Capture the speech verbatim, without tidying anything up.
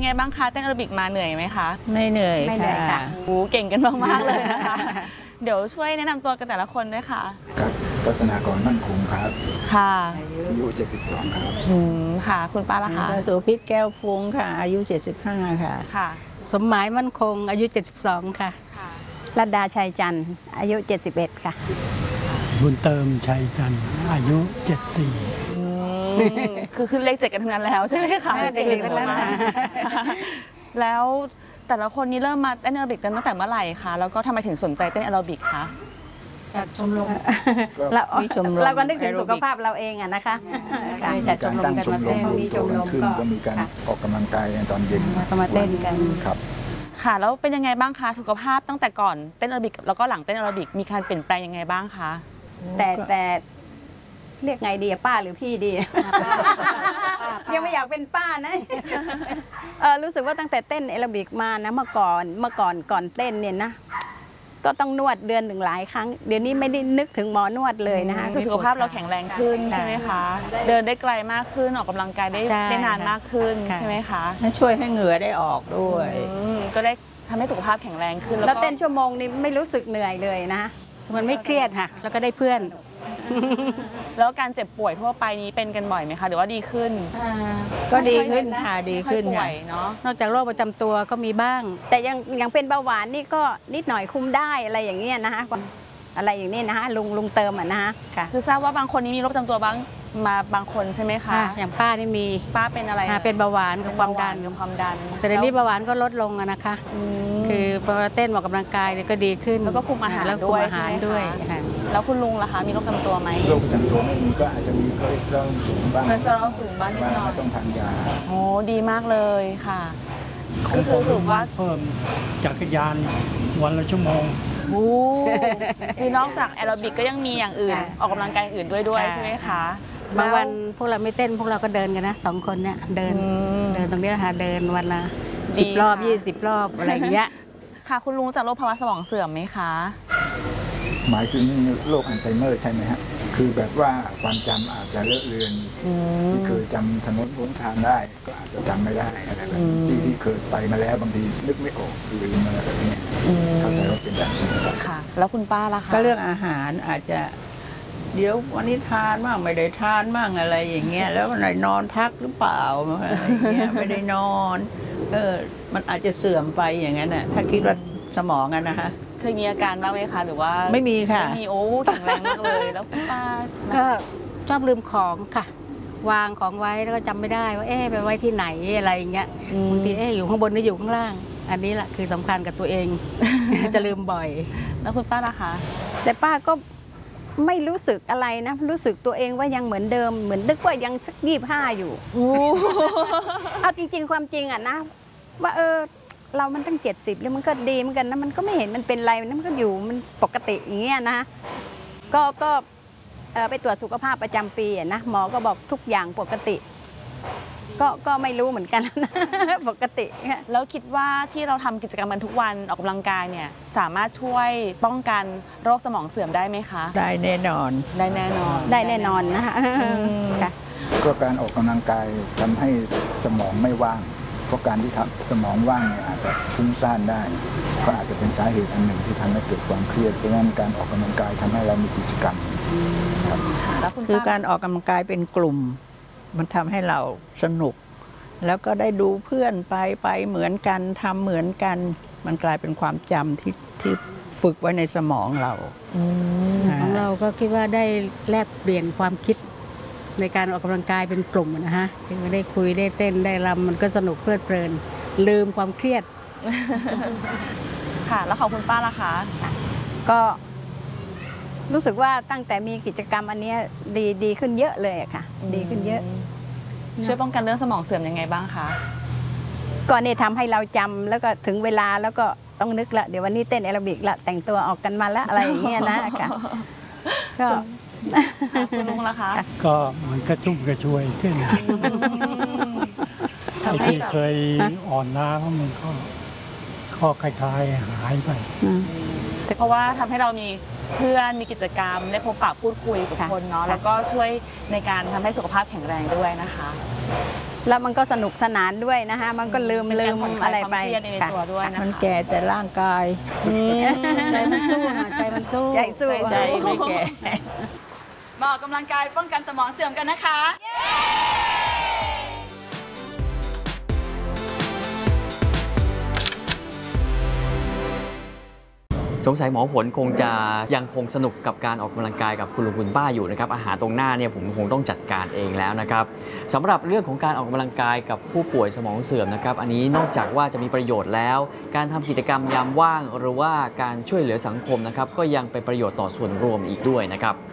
ไงบ้างคะเต้นแอโรบิกมาเหนื่อยไหมคะไม่เหนื่อยไม่เหนื่อยค่ะโอ้เก่งกันมากๆเลยนะคะเดี๋ยวช่วยแนะนำตัวกันแต่ละคนด้วยค่ะครับรัศนากรมั่นคงครับค่ะอายุเจ็ดสิบสองครับอืมค่ะคุณป้าล่ะคะสุพิษแก้วฟุ้งค่ะอายุเจ็ดสิบห้าค่ะค่ะสมหมายมั่นคงอายุเจ็ดสิบสองค่ะรัตดาชัยจันทร์อายุเจ็ดสิบเอ็ดค่ะบุญเติมชัยจันทร์อายุเจ็ดสิบสี่คือขึ้นเลขเจ็ดกันทั้งนั้นแล้วใช่ไหมคะเด็กๆทั้งนั้นค่ะแล้วแต่ละคนนี้เริ่มมาเต้นแอโรบิกกันตั้งแต่เมื่อไหร่คะแล้วก็ทำไมถึงสนใจเต้นแอโรบิกคะจัดชมรมเราเราก็นึกถึงสุขภาพเราเองอะนะคะจัดชมรมกันมาเต้นมีชมรมก็มีการออกกำลังกายตอนเย็นก็มาเต้นกันครับค่ะแล้วเป็นยังไงบ้างคะสุขภาพตั้งแต่ก่อนเต้นแอโรบิกแล้วก็หลังเต้นแอโรบิกมีการเปลี่ยนแปลงยังไงบ้างคะแต่แต่เรียกไงดีป้าหรือพี่ดียังไม่อยากเป็นป้านะรู้สึกว่าตั้งแต่เต้นแอโรบิกมานะเมื่อก่อนเมื่อก่อนก่อนเต้นเนี่ยนะก็ต้องนวดเดือนหนึ่งหลายครั้งเดี๋ยวนี้ไม่ได้นึกถึงหมอนวดเลยนะคะสุขภาพเราแข็งแรงขึ้นใช่ไหมคะเดินได้ไกลมากขึ้นออกกำลังกายได้ได้นานมากขึ้นใช่ไหมคะช่วยให้เหงื่อได้ออกด้วยก็ได้ทำให้สุขภาพแข็งแรงขึ้นแล้วเต้นชั่วโมงนี้ไม่รู้สึกเหนื่อยเลยนะมันไม่เครียดค่ะแล้วก็ได้เพื่อนแล้วการเจ็บป่วยทั่วไปนี้เป็นกันบ่อยไหมคะหรือว่าดีขึ้นก็ดีขึ้นค่ะดีขึ้นค่ะเนาะนอกจากโรคประจำตัวก็มีบ้างแต่ยังยังเป็นเบาหวานนี่ก็นิดหน่อยคุมได้อะไรอย่างเงี้ยนะคะอะไรอย่างนี้นะคะลุงลุงเติมอ่ะนะคะค่ะคือทราบว่าบางคนนี้มีโรคประจำตัวบ้างมาบางคนใช่ไหมคะอย่างป้านี่มีป้าเป็นอะไรเป็นเบาหวานกับความดันกับความดันแต่ในนี้เบาหวานก็ลดลงนะคะคือพอเต้นออกกำลังกายก็ดีขึ้นแล้วก็คุมอาหารด้วยใช่ไหมด้วยแล้วคุณลุงล่ะคะมีโรคประจำตัวไหมโรคประจำตัวไม่มีก็อาจจะมีคอเลสเตอรอลสูงบ้างคอเลสเตอรอลสูงบ้างนิดหน่อยต้องทานยาโอ้ดีมากเลยค่ะก็คือสูงว่าเพิ่มจักรยานวันละชั่วโมงโอ้คือนอกจากแอโรบิกก็ยังมีอย่างอื่นออกกำลังกายอื่นด้วยด้วยใช่ไหมคะบางวันพวกเราไม่เต้นพวกเราก็เดินกันนะสองคนเนี่ยเดินเดินตรงนี้ค่ะเดินวันละสิบรอบยี่สิบรอบอะไรอย่างเงี้ยค่ะคุณลุงจากโรคภาวะสมองเสื่อมไหมคะหมายถึงโรคอัลไซเมอร์ใช่ไหมฮะคือแบบว่าความจำอาจจะเลอะเลือนที่เคยจำถนนหนทางได้ก็อาจจะจำไม่ได้อะไรแบบที่ที่เคยไปมาแล้วบางทีนึกไม่ออกลืมอะไรแบบนี้เข้าใจว่าเป็นแบบนี้ค่ะแล้วคุณป้าล่ะคะก็เรื่องอาหารอาจจะเดี๋ยววันนี้ทานบ้างไม่ได้ทานบ้างอะไรอย่างเงี้ยแล้ววันไหนนอนพักหรือเปล่าอะไรเงี้ยไม่ได้นอนเออมันอาจจะเสื่อมไปอย่างนั้นน่ะถ้าคิดว่าสมองกันนะคะเคยมีอาการบ้างไหมคะหรือว่าไม่มีค่ะไม่มีโอ้แข็งแรงมากเลยแล้วคุณป้าก็ชอบลืมของค่ะวางของไว้แล้วก็จำไม่ได้ว่าเอ๊ะไปไว้ที่ไหนอะไรอย่างเงี้ยบางทีเอ๊ะอยู่ข้างบนหรืออยู่ข้างล่างอันนี้แหละคือสำคัญกับตัวเองจะลืมบ่อยแล้วคุณป้าล่ะคะแต่ป้าก็ไม่รู้สึกอะไรนะรู้สึกตัวเองว่ายังเหมือนเดิมเหมือนนึกว่ายังสักยี่สิบห้าอยู่เอาจริงๆความจริงอ่ะนะว่าเออเรามันตั้งเจ็ดสิบแล้วมันก็ดีเหมือนกันนะมันก็ไม่เห็นมันเป็นไรมันก็อยู่มันปกติอย่างเงี้ยนะก็ก็ไปตรวจสุขภาพประจำปีนะหมอก็บอกทุกอย่างปกติก็ก็ไม่รู้เหมือนกันนะปกติแล้วคิดว่าที่เราทำกิจกรรมกันทุกวันออกกำลังกายเนี่ยสามารถช่วยป้องกันโรคสมองเสื่อมได้ไหมคะได้แน่นอนได้แน่นอนได้แน่นอนนะคะก็การออกกำลังกายทำให้สมองไม่ว่างเพราะการที่ทำสมองว่างเนี่ยอาจจะฟุ้งซ่านได้ก็อาจจะเป็นสาเหตุอันหนึ่งที่ทำให้เกิดความเครียดเพราะฉะนั้นการออกกำลังกายทำให้เรามีกิจกรรมคือการออกกำลังกายเป็นกลุ่มมันทำให้เราสนุกแล้วก็ได้ดูเพื่อนไปไปเหมือนกันทำเหมือนกันมันกลายเป็นความจำที่ที่ฝึกไว้ในสมองเราของเราก็คิดว่าได้แลกเปลี่ยนความคิดในการออกกำลังกายเป็นกลุ่มนะฮะคือได้คุยได้เต้นได้รำมันก็สนุกเพลิดเพลินลืมความเครียดค่ะแล้วของคุณป้าล่ะคะก็รู้สึกว่าตั้งแต่มีกิจกรรมอันนี้ดีดีขึ้นเยอะเลยค่ะดีขึ้นเยอะช่วยป้องกันเรื่องสมองเสื่อมยังไงบ้างคะก็เนี่ยทำให้เราจำแล้วก็ถึงเวลาแล้วก็ต้องนึกละเดี๋ยววันนี้เต้นแอโรบิกละแต่งตัวออกกันมาละอะไรอย่างเงี้ยนะค่ะก็คุณลุงล่ะคะก็มันกระชุ่มกระชวยขึ้นไอ้ที่เคยอ่อนล้ามันก็ข้อคลายๆหายไปเพราะว่าทำให้เรามีเพื่อนมีกิจกรรมได้พบปะพูดคุยกับคนเนาะแล้วก็ช่วยในการทำให้สุขภาพแข็งแรงด้วยนะคะแล้วมันก็สนุกสนานด้วยนะคะมันก็ลืมเป็นลืการมผ่อนคลาอะยไรความไปเครียดในค่ะตัวด้วยนะมันคะแก่แต่ร่างกายอืมใจมันสู้ค่ะใจมันสู้ใจสู้ใจไม่แก่มาออกกำลังกายป้องกันสมองเสื่อมกันนะคะสงสัยหมอฝนคงจะยังคงสนุกกับการออกกำลังกายกับคุณลุงคุณป้าอยู่นะครับอาหารตรงหน้าเนี่ยผมคงต้องจัดการเองแล้วนะครับสำหรับเรื่องของการออกกำลังกายกับผู้ป่วยสมองเสื่อมนะครับอันนี้นอกจากว่าจะมีประโยชน์แล้ว การทำกิจกรรมยามว่างหรือว่าการช่วยเหลือสังคมนะครับก็ยังเป็นประโยชน์ต่อส่วนรวมอีกด้วยนะครับ